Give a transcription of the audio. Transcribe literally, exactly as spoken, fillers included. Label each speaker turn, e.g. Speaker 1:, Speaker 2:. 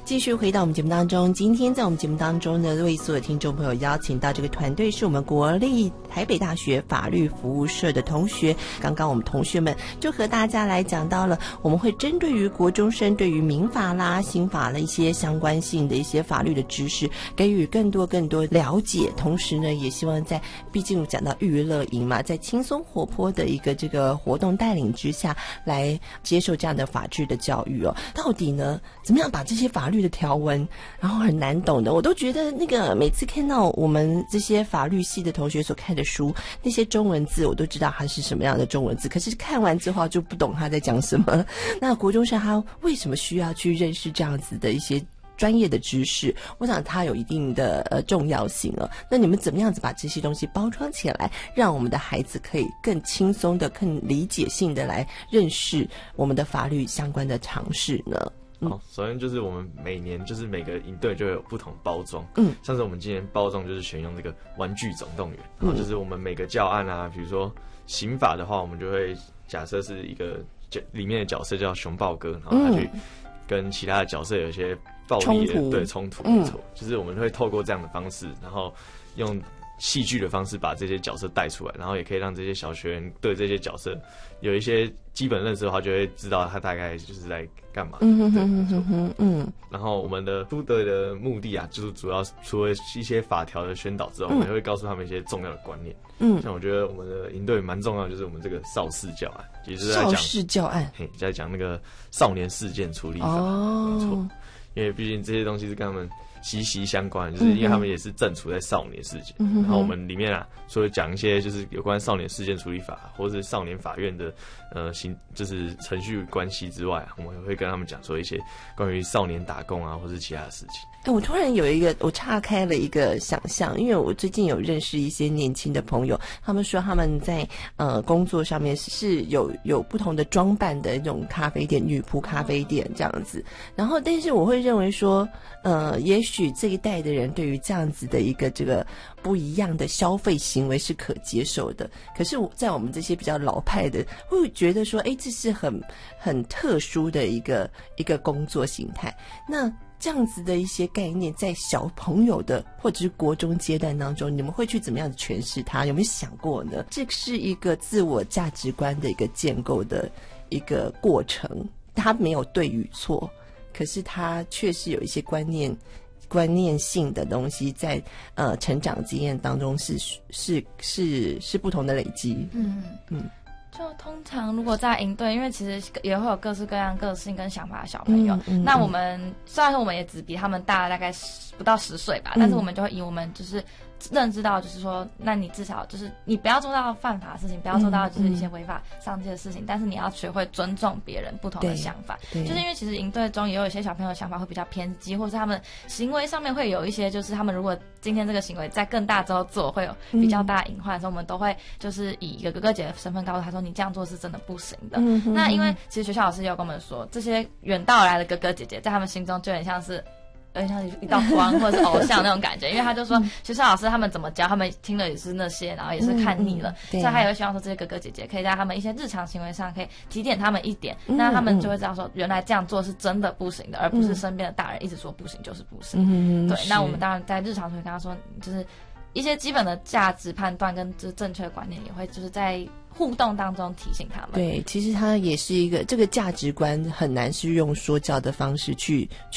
Speaker 1: 继续回到我们节目当中，今天在我们节目当中呢，为所有听众朋友邀请到这个团队是我们国立台北大学法律服务社的同学。刚刚我们同学们就和大家来讲到了，我们会针对于国中生对于民法啦、刑法的一些相关性的一些法律的知识，给予更多更多了解。同时呢，也希望在毕竟我讲到娱乐营嘛，在轻松活泼的一个这个活动带领之下，来接受这样的法治的教育哦。到底呢，怎么样把这些法律的条文，然后很难懂的，我都觉得那个每次看到我们这些法律系的同学所看的书，那些中文字我都知道它是什么样的中文字，可是看完之后就不懂他在讲什么。那国中生他为什么需要去认识这样子的一些专业的知识？我想它有一定的呃重要性哦。那你们怎么样子把这些东西包装起来，让我们的孩子可以更轻松的、更理解性的来认识我们的法律相关的常识呢？
Speaker 2: 好，首先就是我们每年就是每个营队就会有不同包装，
Speaker 1: 嗯，
Speaker 2: 像是我们今年包装就是选用这个玩具总动员，然后就是我们每个教案啊，比如说刑法的话，我们就会假设是一个里面的角色叫熊豹哥，然后他去跟其他的角色有一些暴力的对冲突，没错，就是我们会透过这样的方式，然后用戏剧的方式把这些角色带出来，然后也可以让这些小学员对这些角色有一些基本认识的话，就会知道他大概就是在干嘛。嗯哼哼哼哼嗯。然后我们的督队的目的啊，就是主要除了一些法条的宣导之外，我们也会告诉他们一些重要的观念。嗯。像我觉得我们的营队蛮重要的，就是我们这个少事教案，其实在讲少
Speaker 1: 事教案，
Speaker 2: 嘿，在讲那个少年事件处理法。哦。没错。因为毕竟这些东西是跟他们息息相关，就是因为他们也是正处在少年事件，嗯、然后我们里面啊，除了讲一些就是有关少年事件处理法或者是少年法院的呃行就是程序关系之外、啊，我们也会跟他们讲说一些关于少年打工啊或是其他的事情。
Speaker 1: 哎，我突然有一个，我岔开了一个想象，因为我最近有认识一些年轻的朋友，他们说他们在呃工作上面是有有不同的装扮的那种咖啡店、女仆咖啡店这样子。然后，但是我会认为说，呃，也许这一代的人对于这样子的一个这个不一样的消费行为是可接受的。可是我在我们这些比较老派的，会觉得说，哎，这是很很特殊的一个一个工作形态。那这样子的一些概念在小朋友的或者是国中阶段当中，你们会去怎么样诠释它？有没有想过呢？这是一个自我价值观的一个建构的一个过程，它没有对与错，可是它确实有一些观念观念性的东西在呃成长经验当中是是是是不同的累积。嗯嗯。
Speaker 3: 就通常如果在营队，因为其实也会有各式各样个性跟想法的小朋友，嗯嗯、那我们虽然说我们也只比他们大大概不到十岁吧，嗯、但是我们就会以我们就是认知到，就是说，那你至少就是你不要做到犯法的事情，不要做到就是一些违法上街的事情，嗯、但是你要学会尊重别人不同的想法。就是因为其实营队中也有一些小朋友的想法会比较偏激，或是他们行为上面会有一些，就是他们如果今天这个行为在更大之后做，会有比较大的隐患的时候，我们都会就是以一个哥哥姐的身份告诉他说，你这样做是真的不行的。嗯、那因为其实学校老师也有跟我们说，这些远道来的哥哥姐姐在他们心中就很像是。有点像一道光或者是偶像那种感觉，因为他就说学校老师他们怎么教，他们听了也是那些，然后也是看腻了，嗯、所以他也会希望说这些哥哥姐姐可以在他们一些日常行为上可以提点他们一点，嗯、那他们就会知道说原来这样做是真的不行的，而不是身边的大人一直说不行就是不行。嗯、对，那我们当然在日常会跟他说，就是一些基本的价值判断跟就是正确的观念，也会就是在互动当中提醒他们。
Speaker 1: 对，其实它也是一个这个价值观很难是用说教的方式去。